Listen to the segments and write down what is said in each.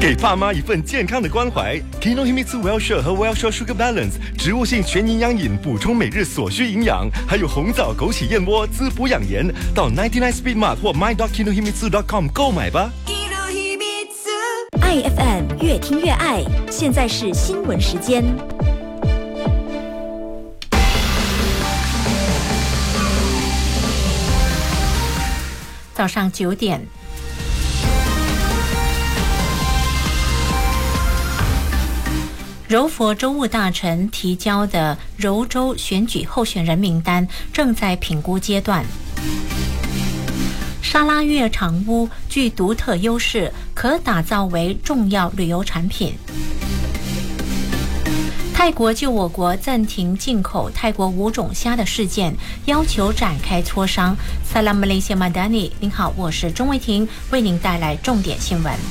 给爸妈一份健康的关怀。Kinohimitsu Wellshore 和 Wellshore Sugar Balance 植物性全营养饮，补充每日所需营养，还有红枣枸杞燕窝滋补养颜。到99 Speed Mart 或 my.kinohimitsu.com 购买吧。 IFM 越听越爱，现在是新闻时间。早上9点。柔佛州务大臣提交的柔州选举候选人名单正在评估阶段。沙拉越长屋具独特优势，可打造为重要旅游产品。泰国就我国暂停进口泰国5种虾的事件，要求展开磋商。Salam Malaysia Madani， 您好，我是钟慧婷，为您带来重点新闻。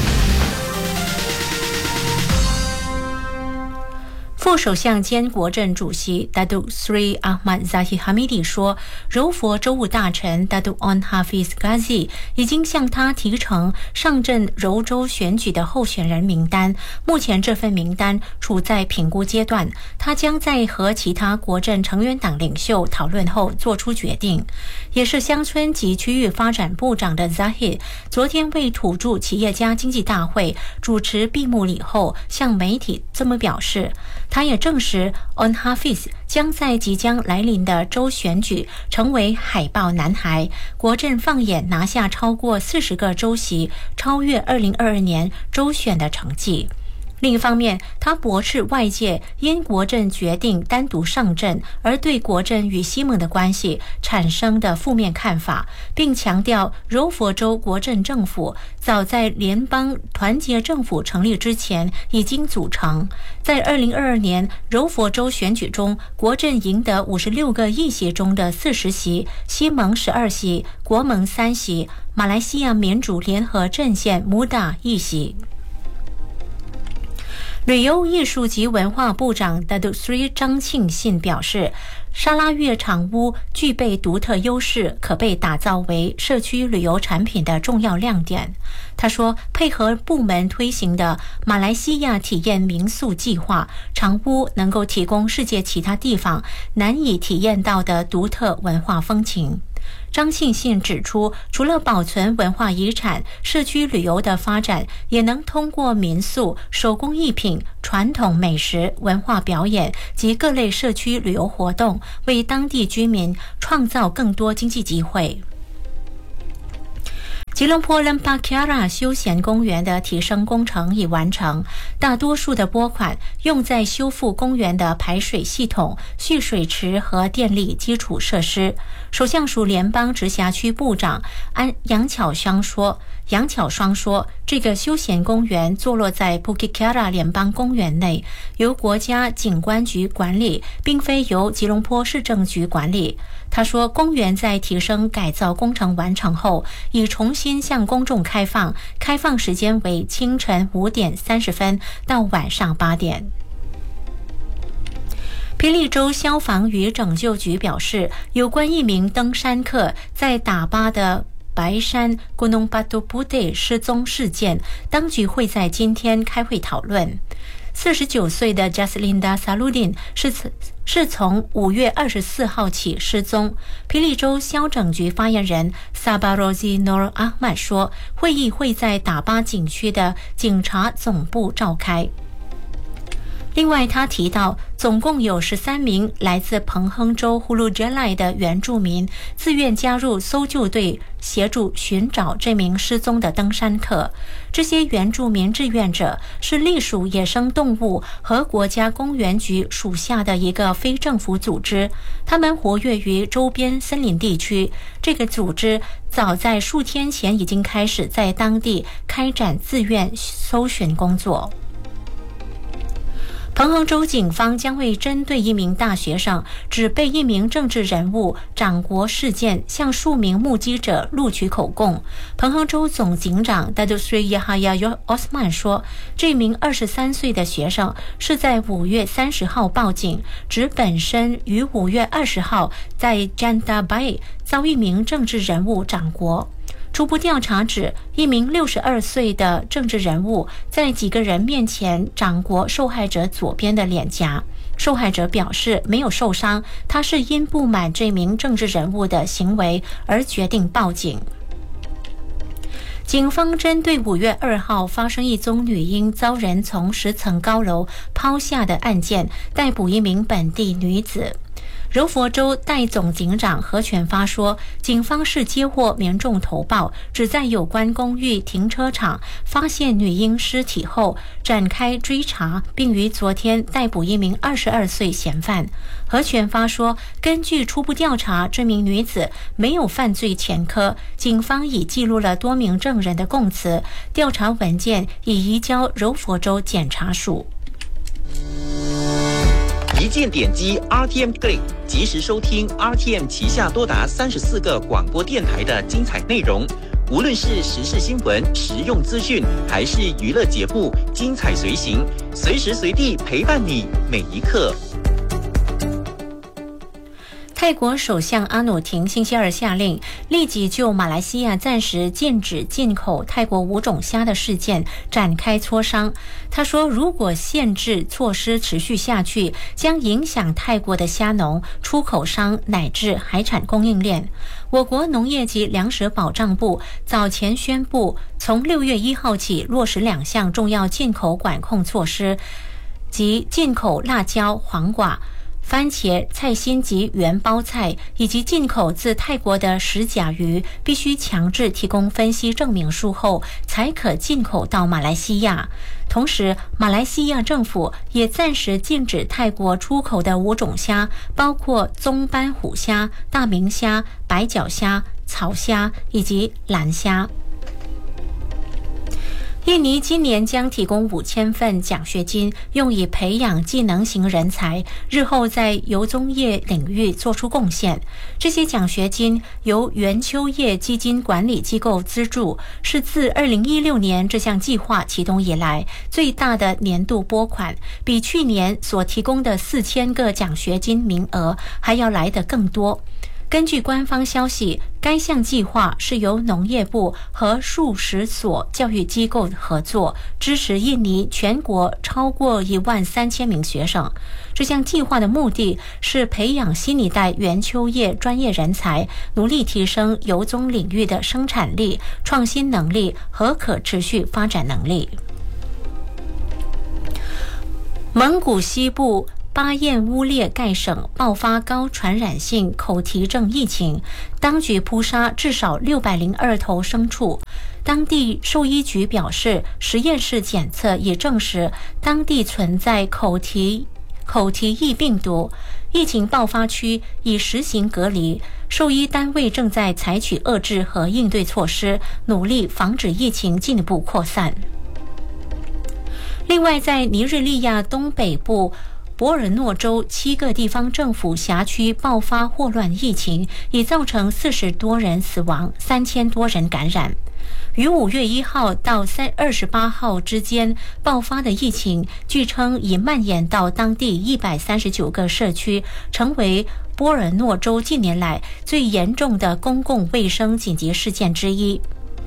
副首相兼国政主席 Datuk Sri Ahmad Zahid Hamidi 说，柔佛州务大臣 Datuk Onn Hafiz Ghazi 已经向他提呈上阵柔州选举的候选人名单，目前这份名单处在评估阶段，他将在和其他国政成员党领袖讨论后做出决定。也是乡村及区域发展部长的 Zahid 昨天为土著企业家经济大会主持闭幕礼后向媒体这么表示，他也证实 Onn Hafiz 将在即将来临的州选举成为海豹男孩，国政放眼拿下超过40个州席，超越2022年州选的成绩。另一方面，他驳斥外界因国政决定单独上阵而对国政与西蒙的关系产生的负面看法，并强调柔佛州国政政府早在联邦团结政府成立之前已经组成。在2022年柔佛州选举中，国政赢得56个议席中的40席，西蒙12席，国盟3席，马来西亚民主联合阵线MUDA 1席。旅游艺术及文化部长 Datuk Sri 张庆信表示，沙拉越长屋具备独特优势，可被打造为社区旅游产品的重要亮点。他说，配合部门推行的马来西亚体验民宿计划，长屋能够提供世界其他地方难以体验到的独特文化风情。张庆信指出，除了保存文化遗产，社区旅游的发展也能通过民宿、手工艺品、传统美食、文化表演及各类社区旅游活动，为当地居民创造更多经济机会。吉隆坡 Lembah Kiara 休闲公园的提升工程已完成，大多数的拨款用在修复公园的排水系统、蓄水池和电力基础设施。首相署联邦直辖区部长杨巧双说，这个休闲公园坐落在 Bukit Kiara 联邦公园内，由国家景观局管理，并非由吉隆坡市政局管理。他说，公园在提升改造工程完成后，已重新向公众开放，开放时间为清晨5点30分到晚上8点。霹雳州消防与拯救局表示，有关一名登山客在打巴的白山 Gunung Batu Putih 失踪事件，当局会在今天开会讨论。49岁的 Jaslinda Saludin 是从5月24号起失踪。霹雳州消整局发言人 Sabarozi Nur Ahmad 说，会议会在打巴景区的警察总部召开。另外，他提到，总共有13名来自彭亨州呼噜杰赖的原住民自愿加入搜救队，协助寻找这名失踪的登山客。这些原住民志愿者是隶属野生动物和国家公园局属下的一个非政府组织，他们活跃于周边森林地区。这个组织早在数天前已经开始在当地开展自愿搜寻工作。彭亨州警方将会针对一名大学生指被一名政治人物掌掴事件向数名目击者录取口供。彭亨州总警长 Datuk Sri Yahya Osman 说，这名23岁的学生是在5月30号报警，指本身于5月20号在 Janta Bay 遭一名政治人物掌掴。 初步调查指，一名62岁的政治人物在几个人面前掌掴受害者左边的脸颊。受害者表示没有受伤，他是因不满这名政治人物的行为而决定报警。警方针对5月2号发生一宗女婴遭人从10层高楼抛下的案件，逮捕一名本地女子。柔佛州代总警长何全发说，警方是接获民众投报，只在有关公寓停车场发现女婴尸体后展开追查，并于昨天逮捕一名22岁嫌犯。何全发说，根据初步调查，这名女子没有犯罪前科，警方已记录了多名证人的供词，调查文件已移交柔佛州检察署。 一键点击 RTM Play， 及时收听 RTM 旗下多达34个广播电台的精彩内容。无论是时事新闻、实用资讯，还是娱乐节目，精彩随行，随时随地陪伴你每一刻。 泰国首相阿努廷星期二下令立即就马来西亚暂时禁止进口泰国5种虾的事件展开磋商。他说，如果限制措施持续下去，将影响泰国的虾农、出口商乃至海产供应链。我国农业及粮食保障部早前宣布，从6月1号起落实2项重要进口管控措施，即进口辣椒、黄瓜、番茄、菜心及原包菜，以及进口自泰国的石甲鱼，必须强制提供分析证明书后才可进口到马来西亚。同时，马来西亚政府也暂时禁止泰国出口的5种虾，包括棕斑虎虾、大明虾、白脚虾、草虾以及蓝虾。印尼今年将提供5000份奖学金，用以培养技能型人才，日后在油棕业领域做出贡献。这些奖学金由元秋业基金管理机构资助，是自2016年这项计划启动以来最大的年度拨款，比去年所提供的4000个奖学金名额还要来得更多。根据官方消息，该项计划是由农业部和数十所教育机构合作，支持印尼全国超过13000名学生。这项计划的目的是培养新一代原丘业专业人才，努力提升油棕领域的生产力、创新能力和可持续发展能力。蒙古西部巴彦乌列盖省爆发高传染性口蹄症疫情，当局扑杀至少602头牲畜。当地兽医局表示，实验室检测也证实当地存在口蹄疫病毒。疫情爆发区已实行隔离，兽医单位正在采取遏制和应对措施，努力防止疫情进一步扩散。另外，在尼日利亚东北部博尔诺州7个地方政府辖区爆发霍乱疫情，已造成40多人死亡，3000多人感染。于5月1号到28号之间爆发的疫情，据称已蔓延到当地139个社区，成为波尔诺州近年来最严重的公共卫生紧急事件之一。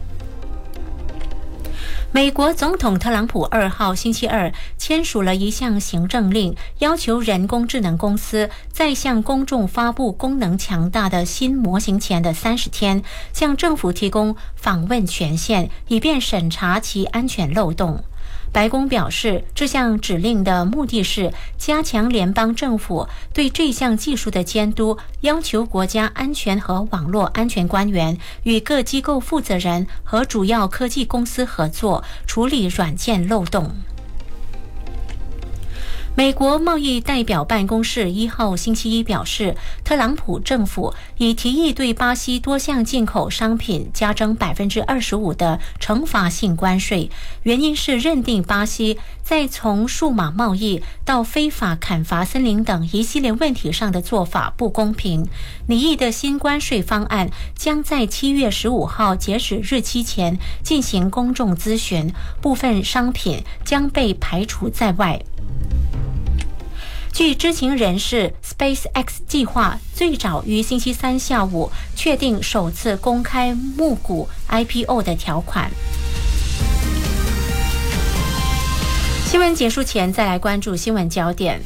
美国总统特朗普2号星期二签署了一项行政令，要求人工智能公司在向公众发布功能强大的新模型前的30天，向政府提供访问权限，以便审查其安全漏洞。白宫表示，这项指令的目的是加强联邦政府对这项技术的监督，要求国家安全和网络安全官员与各机构负责人和主要科技公司合作，处理软件漏洞。美国贸易代表办公室1号星期一表示，特朗普政府已提议对巴西多项进口商品加征25%的惩罚性关税，原因是认定巴西在从数码贸易到非法砍伐森林等一系列问题上的做法不公平。拟议的新关税方案将在7月15号截止日期前进行公众咨询，部分商品将被排除在外。 据知情人士 ，SpaceX 计划最早于星期三下午确定首次公开募股 IPO 的条款。新闻结束前，再来关注新闻焦点。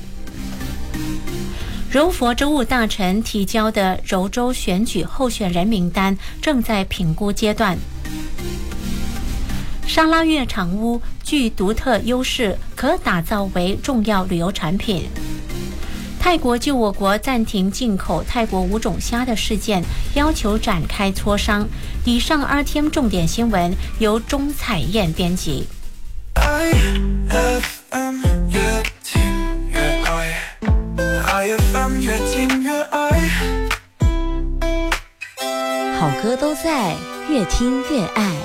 柔佛州务大臣提交的柔州选举候选人名单正在评估阶段。沙拉越长屋具独特优势，可打造为重要旅游产品。泰国就我国暂停进口泰国5种虾的事件，要求展开磋商。以上 RTM 重点新闻由钟彩燕编辑。 好歌都在，越听越爱。